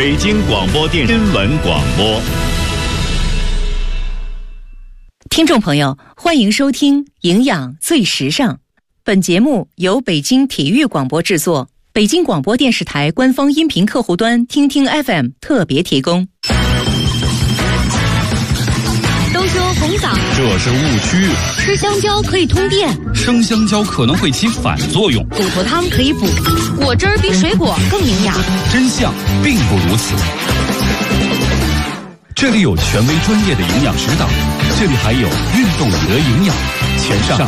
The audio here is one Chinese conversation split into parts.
北京广播电视新闻广播。 听众朋友，欢迎收听《营养最时尚》。本节目由北京体育广播制作，北京广播电视台官方音频客户端听听 FM 特别提供。 都说红枣这是误区， 吃香蕉可以通电， 生香蕉可能会起反作用， 骨头汤可以补，果汁比水果更营养。 真相并不如此。这里有权威专业的营养指导，这里还有运动得营养，全上。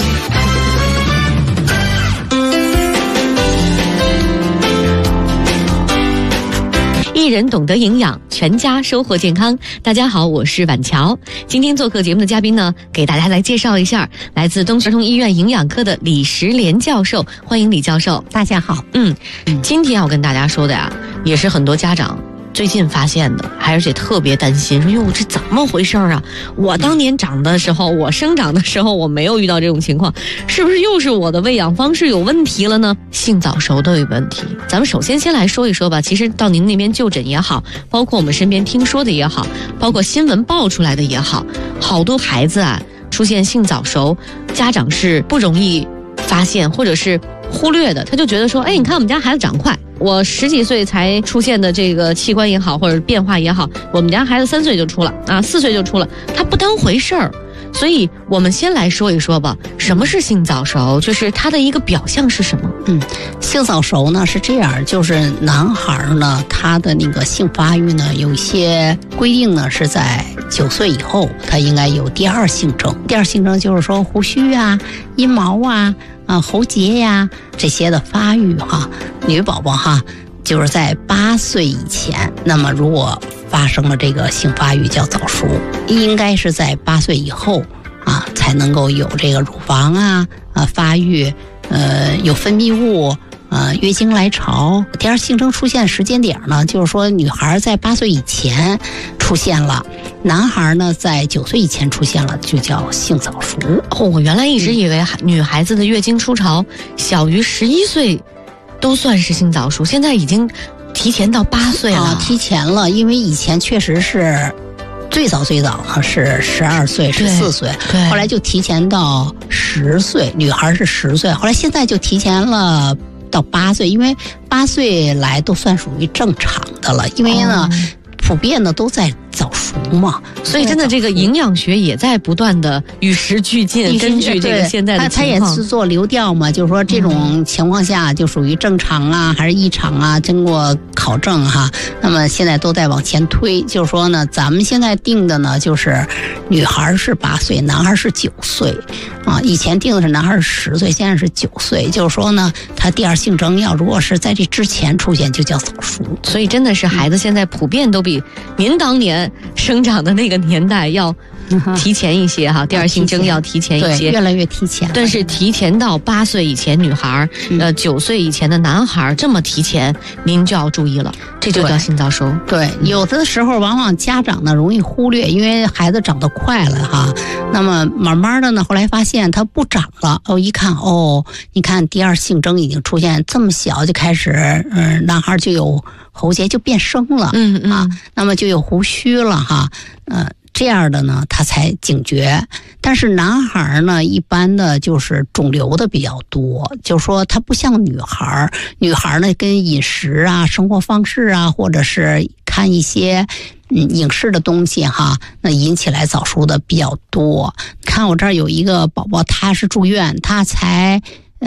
一人懂得营养，全家收获健康。大家好，我是婉乔。今天做客节目的嘉宾呢，给大家来介绍一下，来自东儿童医院营养科的李石莲教授。欢迎李教授。 大家好。 今天要跟大家说的呀，也是很多家长最近发现的，而且特别担心，说哟，这怎么回事啊？我当年长的时候，我生长的时候，我没有遇到这种情况，是不是又是我的喂养方式有问题了呢？性早熟都有问题。咱们首先来说一说吧。其实到您那边就诊也好，包括我们身边听说的也好，包括新闻爆出来的也好，好多孩子啊出现性早熟，家长是不容易发现或者是忽略的，他就觉得说，你看我们家孩子长快，我10几岁才出现的这个器官也好，或者变化也好，我们家孩子3岁就出了啊，4岁就出了，他不当回事儿。所以我们先来说一说吧，什么是性早熟？就是它的一个表象是什么？ 性早熟呢是这样，就是男孩呢，他的那个性发育呢，有一些规定呢是在9岁以后，他应该有第二性征。第二性征就是说胡须啊、阴毛啊、喉结呀这些的发育哈。女宝宝哈，就是在8岁以前，那么如果发生了这个性发育叫早熟，应该是在8岁以后啊，才能够有这个乳房发育，有分泌物，月经来潮。第二性征出现时间点呢，就是说女孩在8岁以前出现了，男孩呢在9岁以前出现了，就叫性早熟。 我原来一直以为女孩子的月经初潮小于11岁都算是性早熟，现在已经提前到8岁了。 提前了，因为以前确实是最早呢是12岁、14岁，后来就提前到10岁，女孩是10岁，后来现在就提前了到8岁，因为8岁来都算属于正常的了，因为呢，普遍的都在早熟嘛， 所以真的这个营养学也在不断的与时俱进，根据这个现在的情况， 他也是做流调嘛，就是说这种情况下就属于正常啊，还是异常啊，经过考证哈，那么现在都在往前推，就是说呢，咱们现在定的呢就是女孩是8岁，男孩是9岁啊，以前定的是男孩是10岁，现在是9岁，就是说呢，他第二性征要如果是在这之前出现，就叫早熟。 所以真的是孩子现在普遍都比您当年生长的那个年代要提前一些哈，第二性征要提前一些， 越来越提前。 但是提前到8岁以前女孩，9岁以前的男孩这么提前，您就要注意了，这就叫性早熟。 对，有的时候往往家长呢容易忽略，因为孩子长得快了哈，那么慢慢的呢，后来发现他不长了，一看你看第二性征已经出现，这么小就开始，男孩就有喉结就变生了，那么就有胡须了哈，这样的呢，他才警觉。但是男孩呢，一般的就是肿瘤的比较多，就是说他不像女孩，女孩呢跟饮食啊、生活方式啊，或者是看一些影视的东西哈，那引起来早熟的比较多。看我这儿有一个宝宝，他是住院，他才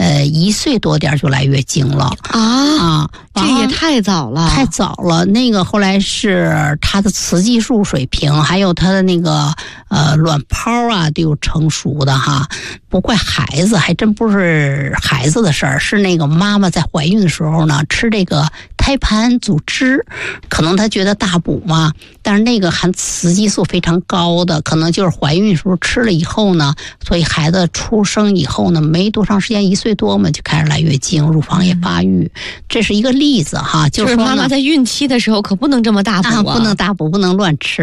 1岁多点就来月经了这也太早了， 太早了。那个后来是他的雌激素水平，还有他的那个卵泡啊都有成熟的哈。不怪孩子，还真不是孩子的事儿，是那个妈妈在怀孕的时候呢，吃这个胎盘组织，可能她觉得大补嘛，但是那个含雌激素非常高的，可能就是怀孕的时候吃了以后呢，所以孩子出生以后呢，没多长时间，1岁多嘛就开始来月经，乳房也发育，这是一个例子哈。 就是妈妈在孕期的时候可不能这么大补不能大补， 不能乱吃。